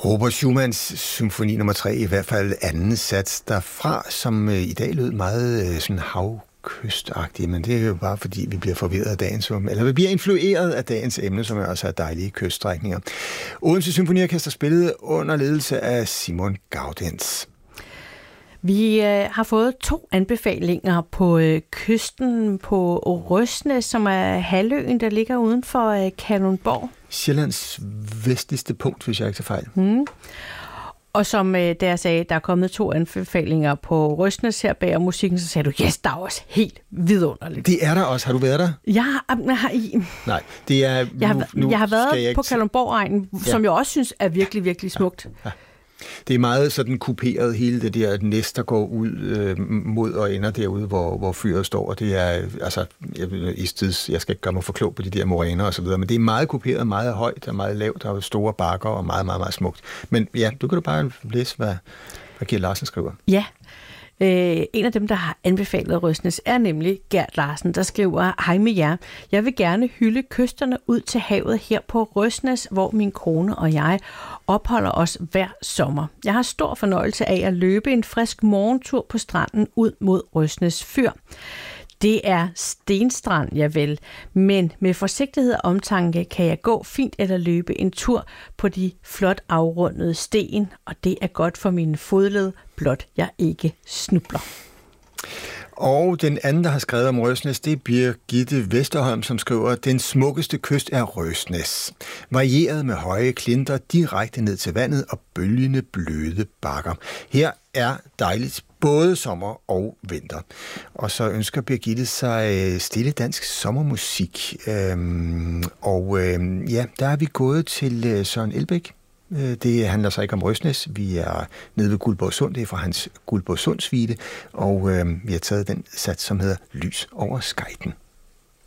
Robert Schumanns symfoni nummer 3, i hvert fald anden sats derfra, som i dag lød meget sådan havkystagtigt, men det er jo bare fordi, vi bliver forvirret af dagens, eller vi bliver influeret af dagens emne, som er også er dejlige kyststrækninger. Odense Symfoniorkester spillede under ledelse af Simon Gaudenz. Vi har fået 2 anbefalinger på kysten på Røsnæs, som er halvøen, der ligger uden for Kalundborg. Sjællands vestligste punkt, hvis jeg ikke tager fejl. Og som da jeg sagde, der er kommet 2 anbefalinger på Røsnæs her bag musikken, så sagde du, yes, der er også helt vidunderligt. Det er der også. Har du været der? Nej, det er... Jeg har været på Kalundborg-egnen, som jeg også synes er virkelig, virkelig smukt. Ja. Det er meget sådan kuperet, hele det der næst, der går ud mod og ender derude, hvor fyret står. Og det er, altså, jeg skal ikke gøre mig for klog på de der moræner og så videre, men det er meget kuperet, meget højt og meget lavt, og store bakker og meget, meget, meget smukt. Men ja, du kan bare læse, hvad Gert Larsen skriver. Ja. En af dem, der har anbefalet Røsnæs, er nemlig Gert Larsen, der skriver: Hej med jer. Jeg vil gerne hylde kysterne ud til havet her på Røsnæs, hvor min kone og jeg opholder os hver sommer. Jeg har stor fornøjelse af at løbe en frisk morgentur på stranden ud mod Røsnæs Fyr. Det er stenstrand, jeg vel, men med forsigtighed og omtanke kan jeg gå fint eller løbe en tur på de flot afrundede sten, og det er godt for mine fodled, blot jeg ikke snubler. Og den anden, der har skrevet om Røsnæs, det er Birgitte Vesterholm, som skriver: Den smukkeste kyst er Røsnæs. Varieret med høje klinter direkte ned til vandet og bølgende bløde bakker. Her er dejligt både sommer og vinter. Og så ønsker Birgitte sig stille dansk sommermusik. Der er vi gået til Søren Elbæk. Det handler så ikke om Røsnæs. Vi er nede ved Guldborgsund. Det er fra hans Guldborgsund-suite. Og vi har taget den sats, som hedder Lys over Skejten.